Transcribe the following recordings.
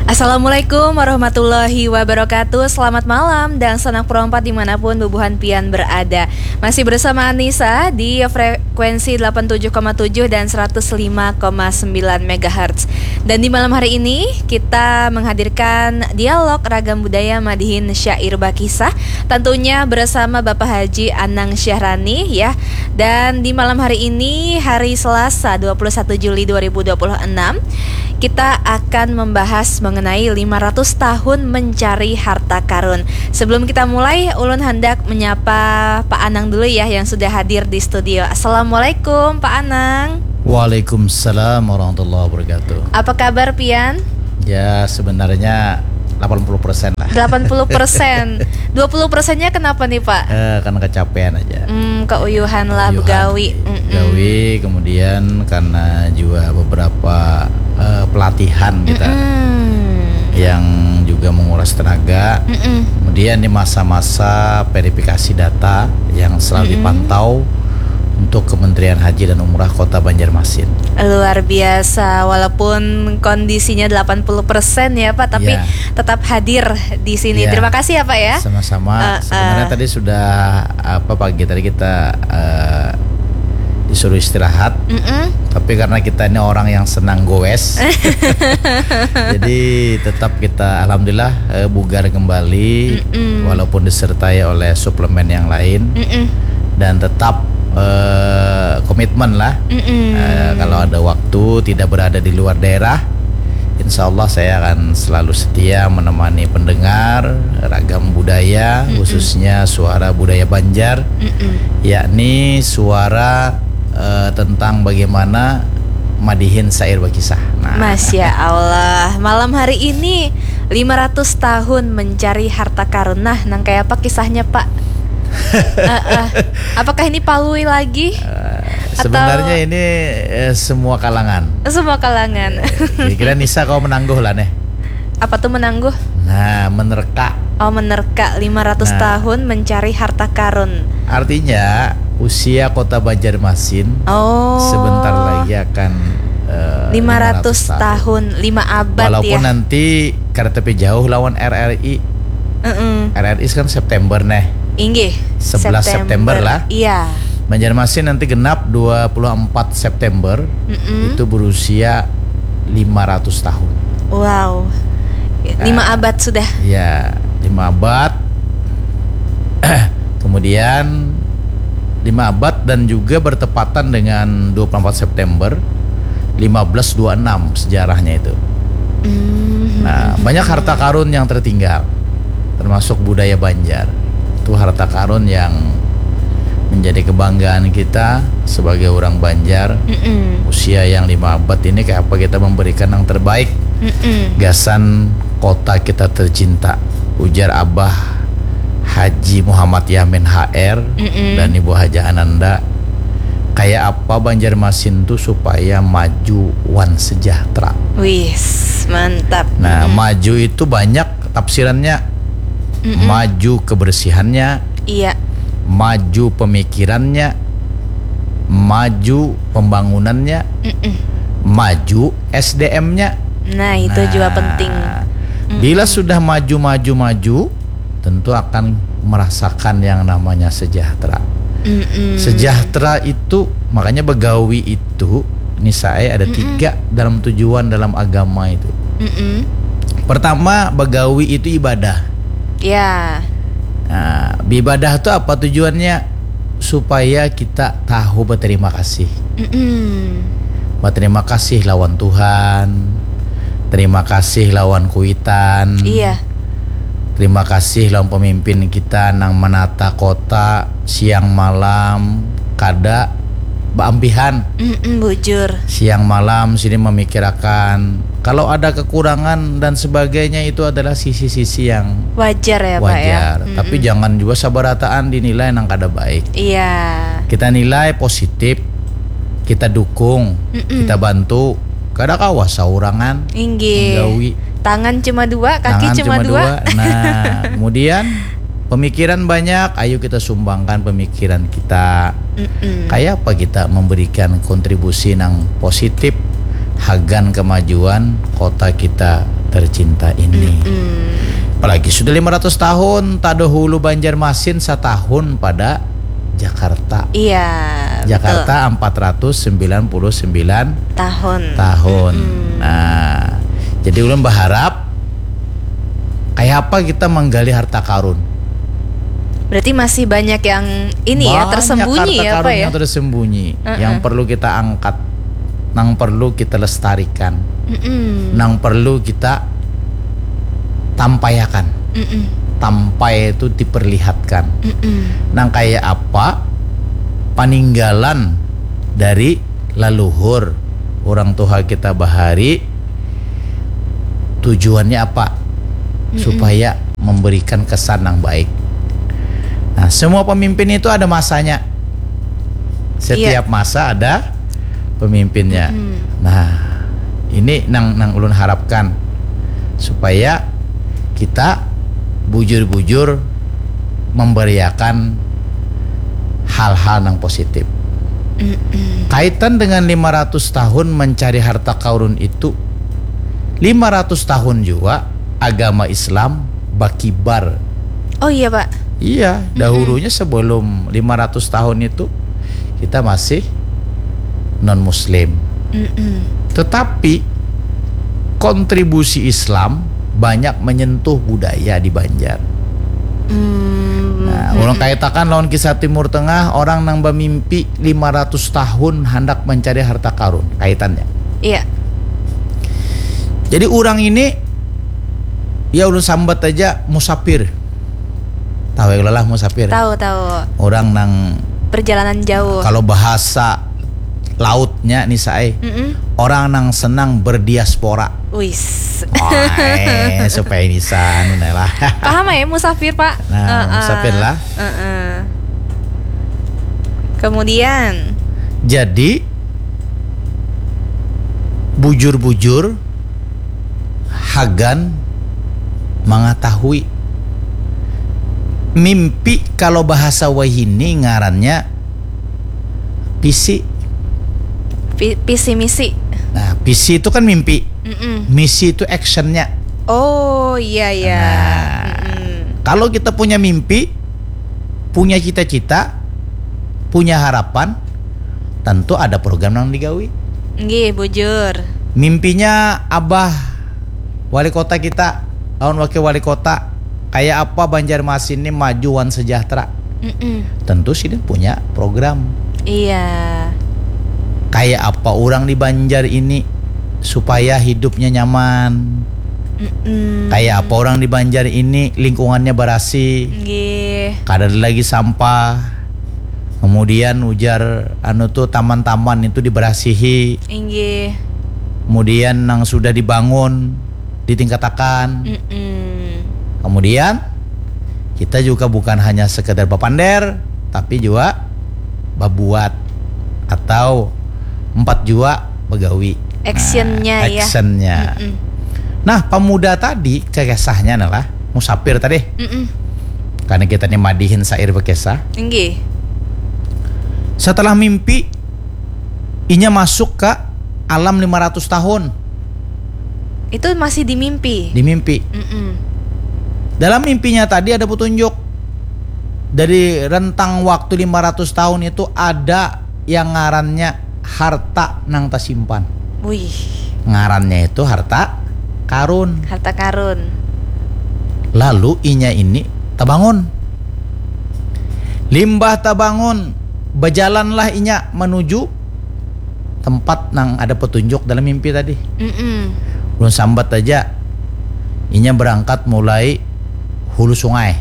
Assalamualaikum warahmatullahi wabarakatuh. Selamat malam dan senang perompat dimanapun bubuhan pian berada. Masih bersama Anissa di frekuensi 87,7 dan 105,9 MHz. Dan di malam hari ini kita menghadirkan dialog ragam budaya Madihin Syair Bakisah, tentunya bersama Bapak Haji Anang Syahrani ya. Dan di malam hari ini, hari Selasa 21 Juli 2026, kita akan membahas mengenai 500 tahun mencari harta karun. Sebelum kita mulai, ulun hendak menyapa Pak Anang dulu ya, yang sudah hadir di studio. Assalamualaikum Pak Anang. Waalaikumsalam warahmatullahi wabarakatuh. Apa kabar Pian? Ya sebenarnya 80% lah. 80%. 20%-nya kenapa nih Pak? Karena kecapean aja. Keuyuhan lah, begawi. Begawi, kemudian karena juga beberapa pelatihan kita yang juga menguras tenaga. Kemudian di masa-masa verifikasi data yang selalu dipantau untuk Kementerian Haji dan Umrah Kota Banjarmasin. Luar biasa, walaupun kondisinya 80% ya Pak, tapi tetap hadir di sini. Terima kasih ya Pak ya. Sama-sama. Sebenarnya tadi sudah pagi tadi kita disuruh istirahat, tapi karena kita ini orang yang senang goes, jadi tetap kita alhamdulillah bugar kembali, walaupun disertai oleh suplemen yang lain, dan tetap komitmen lah. Kalau ada waktu tidak berada di luar daerah, insya Allah saya akan selalu setia menemani pendengar ragam budaya, khususnya suara budaya Banjar, yakni suara tentang bagaimana Madihin Syair Bakisah. Masya Allah, malam hari ini 500 tahun mencari harta karun. Nang kayak apa kisahnya Pak? Apakah ini Palui lagi? Sebenarnya ini semua kalangan. Semua kalangan. Kira-kira Nisa kau menangguh lah nih. Apa tuh menangguh? Nah, menerka. Oh, menerka 500 tahun mencari harta karun. Artinya usia Kota Banjarmasin sebentar lagi akan 500 tahun, 5 abad. Walaupun nanti karena tapi jauh lawan RRI. RRI kan September nih. Inggih, 11 September lah. Iya. Banjarmasin nanti genap 24 September. Itu berusia 500 tahun. Wow. 5 abad sudah. Ya, 5 abad. Kemudian 5 abad dan juga bertepatan dengan 24 September 1526 sejarahnya itu. Nah, banyak harta karun yang tertinggal, termasuk budaya Banjar. Itu harta karun yang menjadi kebanggaan kita sebagai orang Banjar. Usia yang 5 abad ini kayak apa kita memberikan yang terbaik. Gasan kota kita tercinta, ujar Abah Haji Muhammad Yamin HR dan Ibu Haja Ananda, kayak apa Banjarmasin tuh supaya maju wan sejahtera. Wis, mantap. Nah, maju itu banyak tafsirannya. Maju kebersihannya, iya. Maju pemikirannya, maju pembangunannya, maju SDM-nya. Nah, itu juga penting. Bila sudah maju, tentu akan merasakan yang namanya sejahtera. Sejahtera itu makanya begawi itu, ini saya ada 3 dalam tujuan dalam agama itu. Pertama, begawi itu ibadah. Ya. Nah, ibadah itu apa tujuannya? Supaya kita tahu berterima kasih. Berterima kasih lawan Tuhan, terima kasih lawan kuitan. Iya. Terima kasih lawan pemimpin kita nang menata kota siang malam kada baampihan. Bujur. Siang malam sini memikirkan kalau ada kekurangan dan sebagainya, itu adalah sisi-sisi yang wajar ya Pak ya. Tapi jangan juga sabarataan dinilai nang kada baik. Iya. Kita nilai positif, kita dukung, kita bantu. Kada kawas saurangan. Inggih. Tangan cuma 2, kaki cuma 2. Nah, kemudian pemikiran banyak, ayo kita sumbangkan pemikiran kita. Kayak apa kita memberikan kontribusi yang positif hagan kemajuan kota kita tercinta ini. Apalagi sudah 500 tahun tada hulu Banjarmasin setahun pada Jakarta. Iya. Jakarta 499 tahun. Nah, jadi ulun berharap kayak apa kita menggali harta karun. Berarti masih banyak yang ini ya tersembunyi ya Pak ya. Yang tersembunyi, yang perlu kita angkat, yang perlu kita lestarikan, yang perlu kita tampayakan. Tampai itu diperlihatkan. Nang kayak apa peninggalan dari leluhur orang tua kita bahari, tujuannya apa? Supaya memberikan kesan yang baik. Nah, semua pemimpin itu ada masanya. Setiap masa ada pemimpinnya. Nah, ini nang ulun harapkan supaya kita bujur-bujur memberiakan hal-hal yang positif. Kaitan dengan 500 tahun mencari harta karun itu, 500 tahun juga agama Islam bakibar. Oh iya Pak. Iya, dahulunya sebelum 500 tahun itu kita masih non-muslim. Tetapi kontribusi Islam banyak menyentuh budaya di Banjar. Nah, orang katakan lawan kisah Timur Tengah, orang nang bermimpi 500 tahun hendak mencari harta karun, kaitannya. Iya. Jadi orang ini ya ulun sambat aja musafir. Tahu ya lah musafir? Tahu. Orang nang perjalanan jauh. Kalau bahasa lautnya nih saya, orang nang senang berdiaspora. Wis. Supaya ini sana lah. Paham ya musafir Pak? Nah, musafir lah. Kemudian. Jadi bujur-bujur Hagan mengetahui mimpi, kalau bahasa Wahini ngarannya visi. Visi misi. Nah, visi itu kan mimpi. Misi itu actionnya. Oh iya. Kalau kita punya mimpi, punya cita-cita, punya harapan, tentu ada program yang digawi. Nggih, bujur. Mimpinya Abah wali kota kita, lawan wakil wali kota, kayak apa Banjarmasin ini majuan sejahtera. Tentu sih dia punya program. Iya. Kayak apa orang di Banjar ini supaya hidupnya nyaman. Kayak apa orang di Banjar ini lingkungannya bersih. Nggih. Kada ada lagi sampah. Kemudian ujar tuh taman-taman itu diberasihi. Nggih. Kemudian yang sudah dibangun ditingkatkan. Kemudian kita juga bukan hanya sekedar bapander, tapi juga babuat atau 4 jua begawi. Actionnya ya. Actionnya. Nah, pemuda tadi kekesahnya adalah musafir tadi. Karena kita ini madihin sair bekesah. Nggih. Setelah mimpi, inya masuk ke alam 500 tahun. Itu masih di mimpi. Di mimpi. Dalam mimpinya tadi ada petunjuk. Dari rentang waktu 500 tahun itu ada yang ngarannya harta nang tasimpan. Wih. Ngarannya itu harta karun. Harta karun. Lalu inya ini tabangun. Limbah tabangun. Berjalanlah inya menuju tempat nang ada petunjuk dalam mimpi tadi. Belum sambat aja, inya berangkat mulai hulu sungai.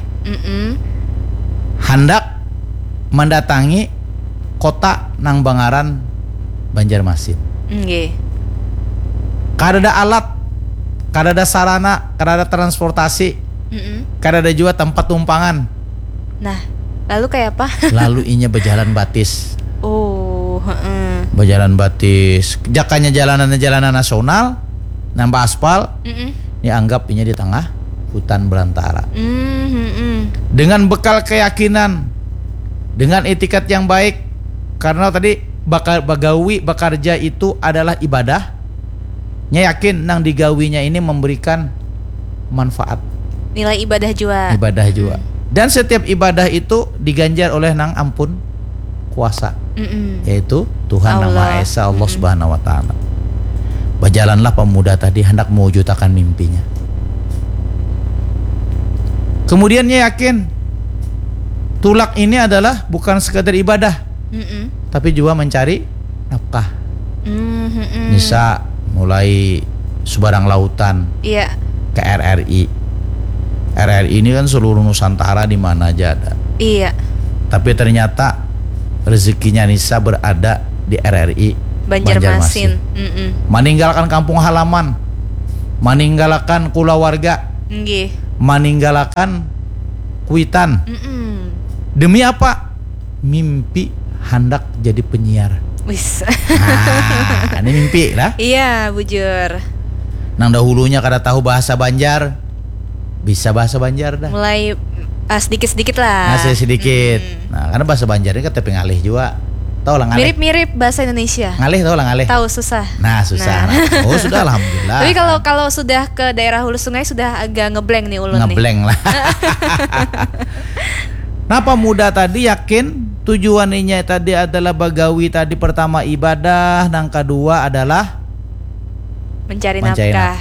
Hendak mendatangi kota nang bangaran Banjarmasin. Nggih. Kada ada alat, kada ada sarana, kada ada transportasi, kada ada juga tempat tumpangan. Nah, lalu kayak apa? Lalu inya berjalan batis. Oh, Berjalan batis. Jakanya jalanan nasional, nambah aspal. Ini anggap inya di tengah hutan belantara. Dengan bekal keyakinan, dengan etikat yang baik, karena tadi bagawi bekerja itu adalah ibadah. Nya yakin nang digawinya ini memberikan manfaat Nilai ibadah juga. ibadah juga. Dan setiap ibadah itu diganjar oleh nang ampun kuasa, yaitu Tuhan Yang Maha Esa, Allah Subhanahu wa taala. Berjalanlah pemuda tadi hendak mewujudkan mimpinya. Kemudian dia yakin tulak ini adalah bukan sekadar ibadah, tapi juga mencari nafkah. Nisa mulai Subarang Lautan ke RRI. RRI ini kan seluruh Nusantara di mana aja ada. Iya. Tapi ternyata rezekinya Nisa berada di RRI Banjarmasin. Meninggalkan kampung halaman, meninggalkan kulawarga, meninggalkan kuitan. Demi apa? Mimpi hendak jadi penyiar. Wis. Nah, ini mimpi lah. Iya, bujur. Nang dahulunya kada tahu bahasa Banjar, bisa bahasa Banjar dah. Mulai sedikit-sedikit lah. Nah, sedikit. Nah, karena bahasa Banjar ini kata pengalih juga. Tahu lah ngalih. Mirip-mirip bahasa Indonesia. Ngalih tahu lah ngalih. Tahu susah. Nah, susah. Nah. Oh, sudah alhamdulillah. Tapi kalau sudah ke daerah hulu sungai sudah agak ngeblank nih ulun nih. Ngeblank lah. Nah, pemuda tadi yakin tujuannya tadi adalah bagawi tadi pertama ibadah, nang kedua adalah mencari nafkah.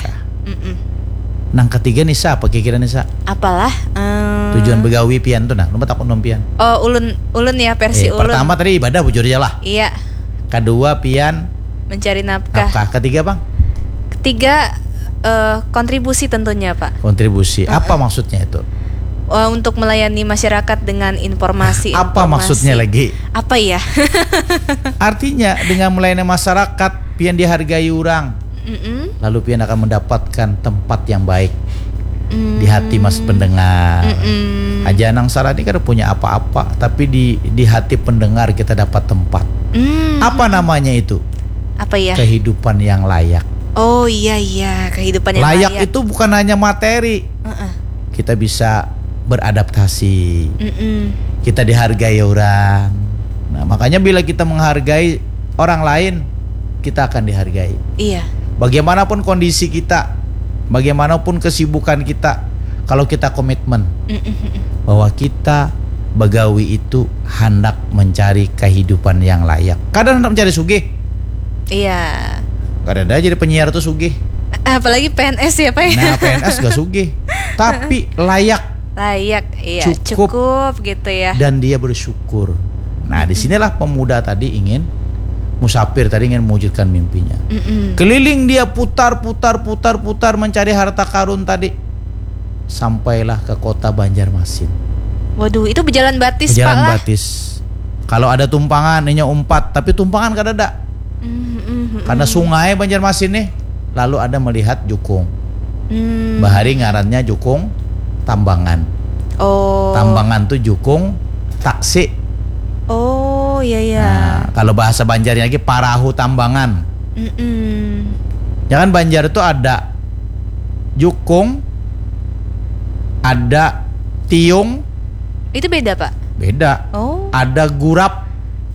Nang ketiga Nisa, apa kira-kira Nisa? Apalah? Tujuan begawi pian tuh nah, lu takut nom pian. Oh, ulun ya versi ulun. Pertama tadi ibadah bujur aja lah. Iya. Kedua pian mencari nafkah. Ketiga bang? Ketiga kontribusi tentunya Pak. Kontribusi. Apa maksudnya itu? Untuk melayani masyarakat dengan informasi. Apa maksudnya lagi? Apa ya? Artinya dengan melayani masyarakat pian dihargai orang. Lalu pian akan mendapatkan tempat yang baik di hati mas pendengar. Aja nang sarani kan punya apa-apa, tapi di hati pendengar kita dapat tempat. Apa namanya itu? Apa ya? Kehidupan yang layak. Oh iya, kehidupan yang layak. Layak itu bukan hanya materi. Kita bisa beradaptasi. Kita dihargai orang. Nah, makanya bila kita menghargai orang lain, kita akan dihargai. Iya. Bagaimanapun kondisi kita, bagaimanapun kesibukan kita, kalau kita komitmen bahwa kita begawi itu hendak mencari kehidupan yang layak. Kadang hendak mencari sugih. Iya. Kadang ada jadi penyiar tuh sugih. Apalagi PNS ya Pak. Nah, PNS gak sugih, tapi layak. Iya, cukup gitu ya. Dan dia bersyukur. Nah, disinilah pemuda tadi ingin musafir tadi ingin mewujudkan mimpinya. Keliling dia putar mencari harta karun tadi. Sampailah ke kota Banjarmasin. Waduh, itu berjalan batis Pak. Berjalan batis. Kalau ada tumpangan, ini umpat, tapi tumpangan kada ada. Karena sungai Banjarmasin nih, lalu ada melihat jukung. Bahari ngarannya jukung Tambangan. Oh. Tambangan tuh jukung taksi. Oh iya. Nah, kalau bahasa Banjarnya lagi parahu Tambangan. Jangan Banjar itu ada jukung, ada tiung. Itu beda Pak? Beda. Oh. Ada gurap.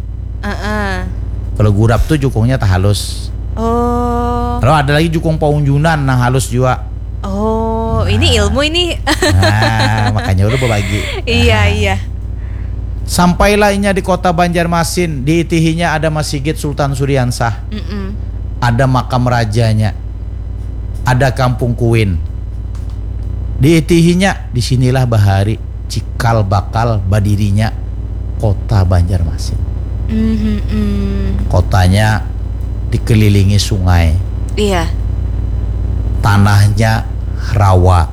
Kalau gurap tuh jukungnya tak halus. Oh. Kalau ada lagi jukung paunjunan nah halus juga. Oh, ini ilmu ini. Nah, makanya udah berbagi. Iya. Sampailah inya di kota Banjarmasin. Di itihinya ada Masjid Sultan Suryansah. Ada makam rajanya. Ada kampung Kuin. Di itihinya disinilah bahari cikal bakal badirinya kota Banjarmasin. Kotanya dikelilingi sungai. Iya. Tanahnya rawa.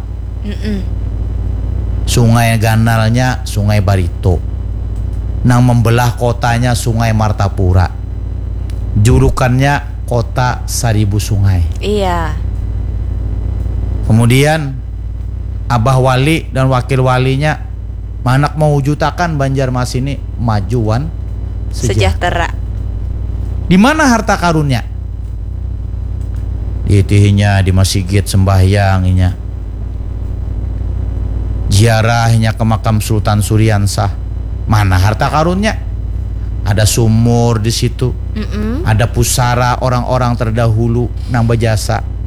Sungai ganalnya Sungai Barito. Nang membelah kotanya Sungai Martapura. Julukannya kota Seribu Sungai. Iya. Kemudian Abah Wali dan wakil walinya manak mewujudkan Banjarmasin ini majuan sejahtera. Di mana harta karunnya? Itihinya di masjid sembahyangnya. Ziarahnya ke makam Sultan Suryansah. Mana harta karunnya? Ada sumur di situ. Ada pusara orang-orang terdahulu nang berjasa.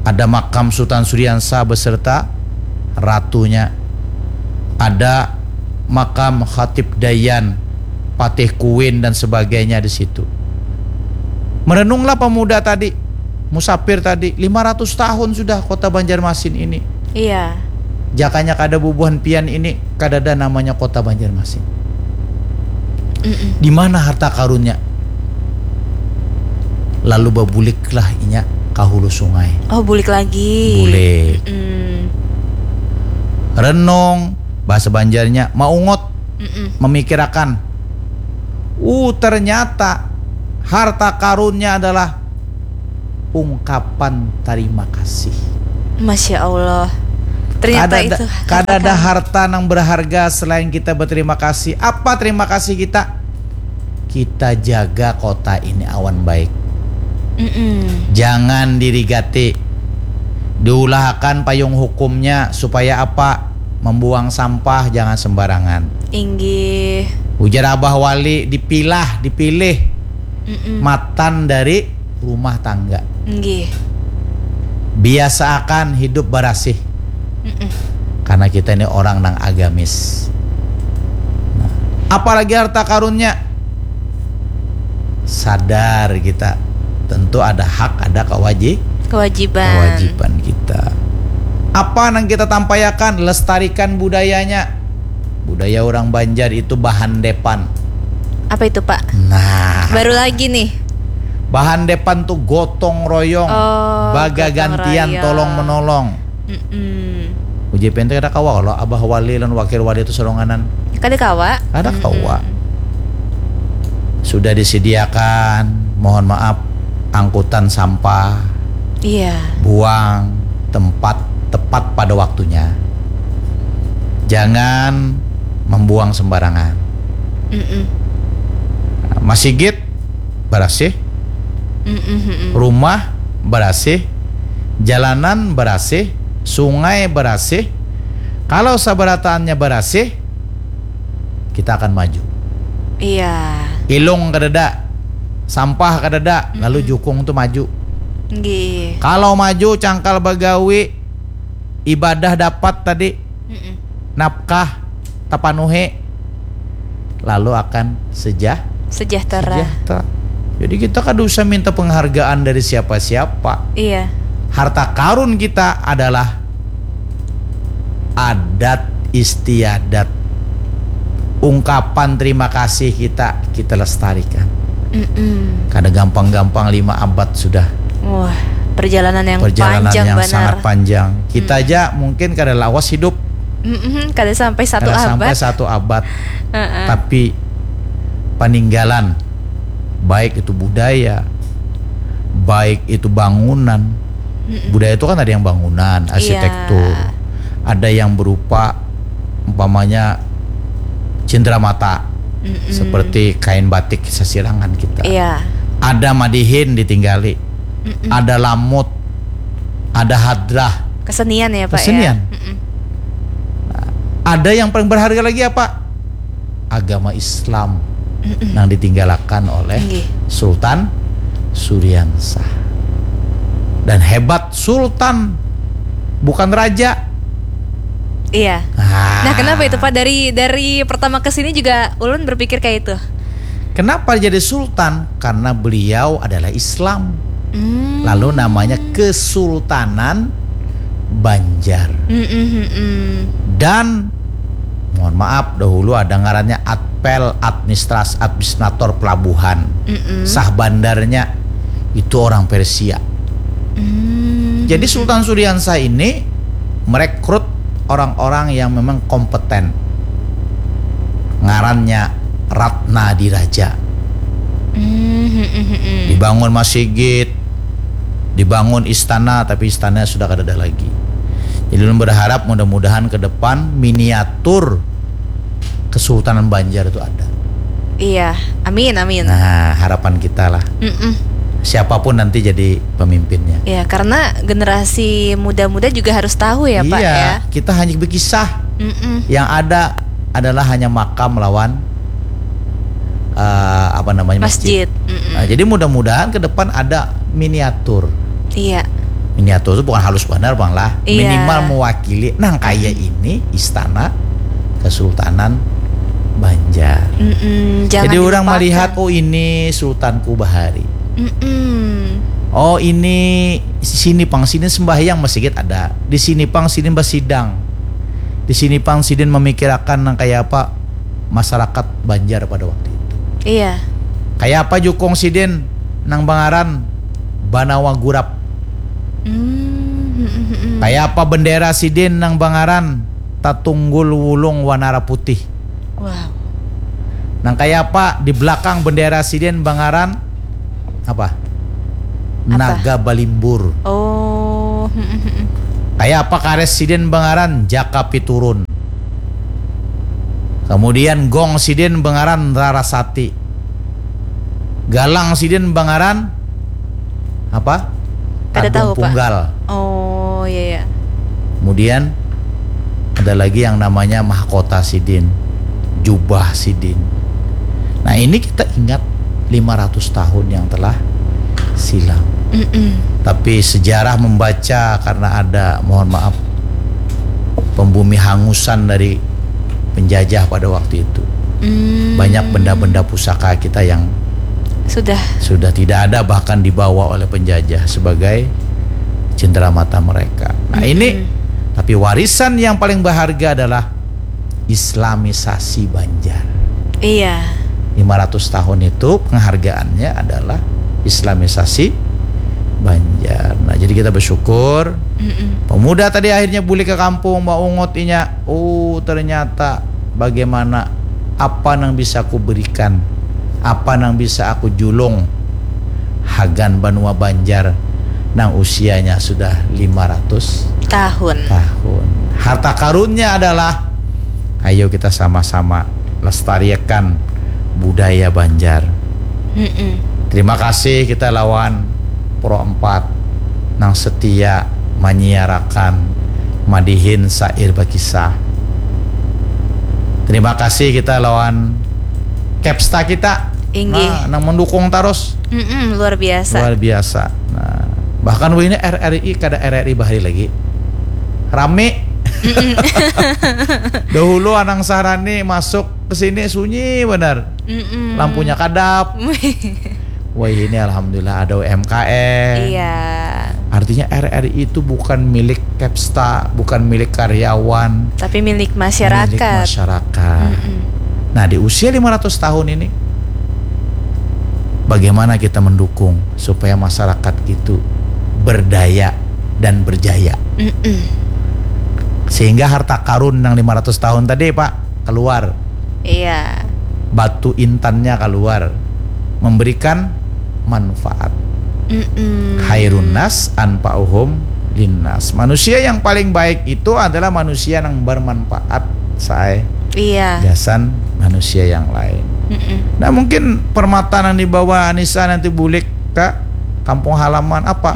Ada makam Sultan Suriansa beserta ratunya. Ada makam Khatib Dayan, Patih Kuin dan sebagainya di situ. Merenunglah pemuda tadi, musafir tadi, 500 tahun sudah kota Banjarmasin ini. Iya. Jakanya kada bubuhan pian ini kadada namanya kota Banjarmasin. Di mana harta karunnya? Lalu babuliklah inya kahulu sungai. Oh, bulik lagi. Bulik. Renung, bahasa Banjarnya maungot, memikirakan. Ternyata harta karunnya adalah ungkapan terima kasih. Masya Allah. Ternyata itu kada ada harta yang berharga selain kita berterima kasih. Apa terima kasih kita? Kita jaga kota ini awan baik. Jangan dirigati. Diulahkan payung hukumnya supaya apa? Membuang sampah jangan sembarangan. Inggih. Ujar Abah Wali, dipilih matan dari rumah tangga. Inggih. Biasakan hidup barasih. Karena kita ini orang nang agamis. Nah, apalagi harta karunnya, sadar kita tentu ada hak, ada kewajiban kita. Apa yang kita tampayakan? Lestarikan budayanya. Budaya orang Banjar itu bahan depan. Apa itu, Pak? Nah, baru lagi nih. Bahan depan tuh gotong royong, baga gantian, tolong menolong. Uji pente kada kawa kalau Abah Wali dan Wakil Wali itu seronganan. Kada kawa? Kada kawa. Sudah disediakan, mohon maaf, angkutan sampah. Iya. Buang tempat tepat pada waktunya. Jangan membuang sembarangan. Masjid berasih, rumah berasih, jalanan berasih, sungai berasih. Kalau sabarataannya berasih, kita akan maju. Iya. Ilung kadada, sampah kadada, lalu jukung tuh maju. Nggih. Kalau maju cangkal bagawi, ibadah dapat tadi, nafkah tapanuhe, lalu akan sejahtera. Jadi kita kan usah minta penghargaan dari siapa-siapa. Iya. Harta karun kita adalah adat istiadat, ungkapan terima kasih kita lestarikan. Karena gampang-gampang 5 abad sudah. Wah, perjalanan yang panjang, benar. Sangat panjang. Kita aja mungkin kada lawas hidup. Kada sampai satu abad. Tapi peninggalan, baik itu budaya, baik itu bangunan. Budaya itu kan ada yang bangunan, arsitektur, ada yang berupa umpamanya cenderamata, seperti kain batik sesirangan kita. Ada madihin ditinggali, ada lamut, ada hadrah, kesenian ya Pak. Kesenian. Nah, ada yang paling berharga lagi apa? Agama Islam yang ditinggalkan oleh Sultan Suriansa. Dan hebat Sultan, bukan raja. Iya. Nah, kenapa itu Pak? Dari pertama kesini juga Ulun berpikir kayak itu. Kenapa jadi Sultan? Karena beliau adalah Islam. Lalu namanya Kesultanan Banjar. Dan mohon maaf, dahulu ada ngarannya Atpel, administrator pelabuhan. Sah bandarnya itu orang Persia. Jadi Sultan Suriansa ini merekrut orang-orang yang memang kompeten. Ngarannya Ratna Diraja. Dibangun masjid, dibangun istana, tapi istana sudah kada ada lagi. Jadi berharap mudah-mudahan ke depan miniatur Kesultanan Banjar itu ada. Iya, amin. Nah, harapan kita lah. Siapapun nanti jadi pemimpinnya. Ya, karena generasi muda-muda juga harus tahu ya Pak ya. Iya, kita hanya berkisah. Yang ada adalah hanya makam lawan masjid. Masjid. Nah, jadi mudah-mudahan ke depan ada miniatur. Iya. miniatur itu bukan halus benar bang lah, Iya. minimal mewakili nang kayak ini istana Kesultanan Banjar. Jangan Jadi orang dilupakan. melihat, oh ini Sultanku Bahari. Oh ini sini pang sini sembahyang masjid ada. Di sini pang sini bersidang. Di sini pang sini memikirkan nang kayak apa masyarakat Banjar pada waktu itu. Iya. Kayak apa jukong sidin nang Bangaran Banawa Gurap. Kayak apa bendera sidin nang Bangaran Tatunggul Wulung Wanara Putih. Wow. Nang kayak apa di belakang bendera sidin Bangaran apa? Naga Balimbur. Oh. Kayak apa kares sidin Bangaran Jaka Piturun. Kemudian gong sidin Bangaran Rarasati. Galang sidin Bangaran apa? Kada tahu, Pak. Punggal. Oh, iya ya. Kemudian ada lagi yang namanya Mahkota Sidin, Jubah Sidin. Nah, ini kita ingat 500 tahun yang telah silam. Tapi sejarah membaca karena ada, mohon maaf, pembumi hangusan dari penjajah pada waktu itu. Banyak benda-benda pusaka kita yang sudah tidak ada, bahkan dibawa oleh penjajah sebagai cenderamata mereka. Nah ini, tapi warisan yang paling berharga adalah Islamisasi Banjar. Iya. 500 tahun itu penghargaannya adalah Islamisasi Banjar. Nah jadi kita bersyukur pemuda tadi akhirnya boleh ke kampung mau ngotinya. Oh ternyata bagaimana, apa yang bisa aku berikan, apa yang bisa aku julung Hagan Banua Banjar nang usianya sudah 500 tahun. Harta karunnya adalah ayo kita sama-sama lestarikan budaya Banjar. Terima kasih kita lawan Pro 4 nang setia menyiarakan madihin sair bakisah. Terima kasih kita lawan Kepsta kita. Inggih. Nang mendukung terus. Luar biasa. Luar biasa. Nah, bahkan ini RRI kada RRI bahari lagi. Rame. Dahulu Anang Sahrani masuk ke sini sunyi benar. Lampunya kadap. Wah ini alhamdulillah ada UMKM. Iya. Artinya RRI itu bukan milik Kepsta, bukan milik karyawan, Tapi milik masyarakat. milik masyarakat. Nah di usia 500 tahun ini bagaimana kita mendukung supaya masyarakat itu berdaya dan berjaya, sehingga harta karun yang 500 tahun tadi Pak keluar, Iya. batu intannya keluar, memberikan manfaat. Khairun nas anfa'uhum linnas. Manusia yang paling baik itu adalah manusia yang bermanfaat saya Iya. jasan manusia yang lain. Nah mungkin permata yang dibawa Anissa nanti bulik ke kampung halaman apa?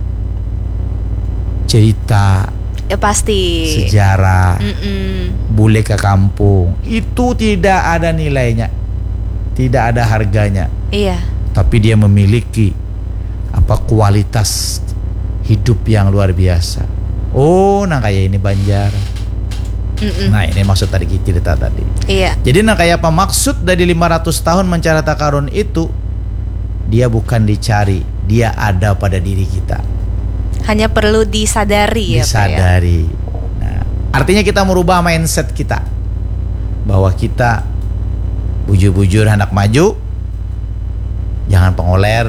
Cerita, Ya pasti. sejarah, bulik ke kampung itu tidak ada nilainya, tidak ada harganya. Iya. Tapi dia memiliki apa kualitas hidup yang luar biasa. Oh, nah kayak ini Banjar. Nah ini maksud tadi cerita tadi. Iya. Jadi nah kayak apa maksud dari 500 tahun mencari harta karun itu? Dia bukan dicari, dia ada pada diri kita. Hanya perlu disadari ya Pak ya. Disadari. Nah, artinya kita merubah mindset kita bahwa kita bujur-bujur anak maju, jangan pengoler.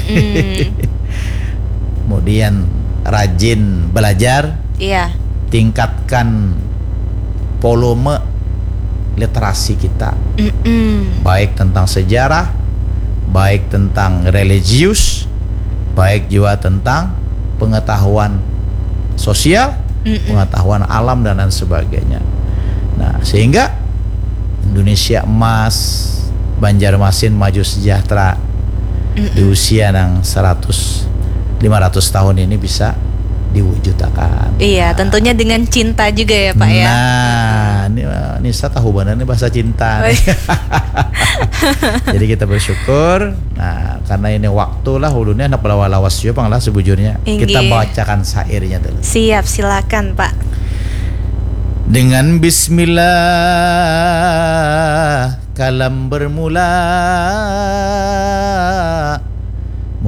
Kemudian rajin belajar, Iya. tingkatkan volume literasi kita, baik tentang sejarah, baik tentang religius, baik juga tentang pengetahuan sosial, pengetahuan alam dan lain sebagainya. Nah, sehingga Indonesia emas, Banjarmasin maju sejahtera di usia yang 500 tahun ini bisa diwujudkan. Iya, tentunya dengan cinta juga ya Pak ya. Nah, ini Nisa tahu benar nih bahasa cinta. Oh, nih. iya. Jadi kita bersyukur. Nah, karena ini waktu lah ulunnya anak lawas juga panglah sebujurnya. Inggih. Kita bacakan syairnya dulu. Siap, silakan Pak. Dengan bismillah kalam bermula,